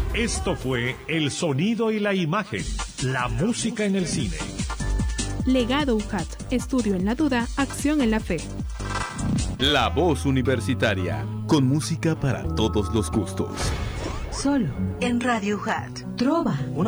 Esto fue El Sonido y la Imagen, la música en el cine. Legado UJAT, estudio en la duda, acción en la fe. La Voz Universitaria, con música para todos los gustos. Solo en Radio UJAT. Trova.